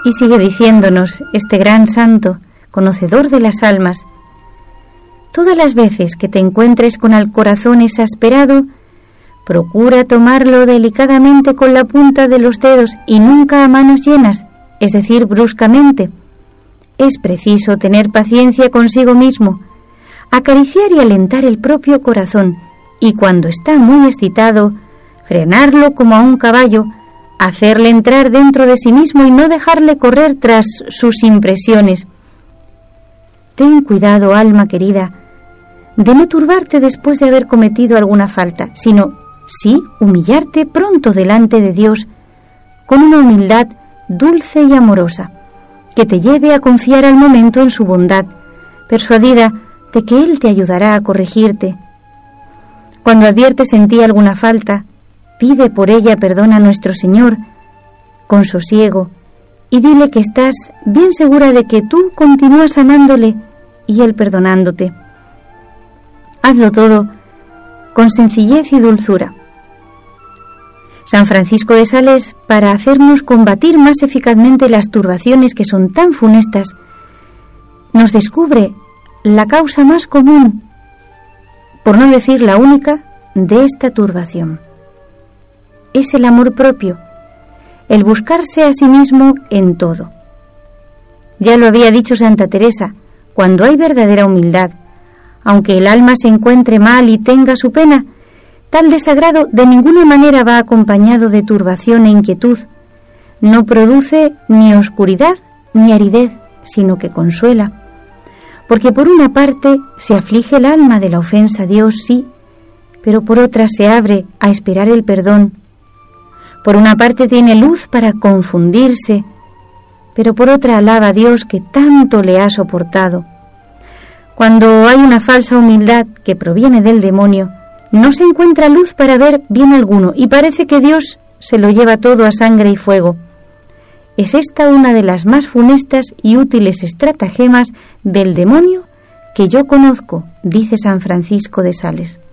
Y sigue diciéndonos este gran santo, conocedor de las almas: todas las veces que te encuentres con el corazón exasperado, procura tomarlo delicadamente con la punta de los dedos y nunca a manos llenas, es decir, bruscamente. Es preciso tener paciencia consigo mismo, acariciar y alentar el propio corazón, y cuando está muy excitado, frenarlo como a un caballo, hacerle entrar dentro de sí mismo y no dejarle correr tras sus impresiones. Ten cuidado, alma querida, de no turbarte después de haber cometido alguna falta, sino sí humillarte pronto delante de Dios con una humildad dulce y amorosa, que te lleve a confiar al momento en su bondad, persuadida de que Él te ayudará a corregirte. Cuando adviertes en ti alguna falta, pide por ella perdón a nuestro Señor con sosiego y dile que estás bien segura de que tú continúas amándole y Él perdonándote. Hazlo todo con sencillez y dulzura. San Francisco de Sales, para hacernos combatir más eficazmente las turbaciones que son tan funestas, nos descubre la causa más común, por no decir la única, de esta turbación. Es el amor propio, el buscarse a sí mismo en todo. Ya lo había dicho Santa Teresa: cuando hay verdadera humildad, aunque el alma se encuentre mal y tenga su pena, tal desagrado de ninguna manera va acompañado de turbación e inquietud. No produce ni oscuridad ni aridez, sino que consuela. Porque por una parte se aflige el alma de la ofensa a Dios, sí, pero por otra se abre a esperar el perdón. Por una parte tiene luz para confundirse, pero por otra alaba a Dios que tanto le ha soportado. Cuando hay una falsa humildad que proviene del demonio, no se encuentra luz para ver bien alguno y parece que Dios se lo lleva todo a sangre y fuego. Es esta una de las más funestas y útiles estratagemas del demonio que yo conozco, dice San Francisco de Sales.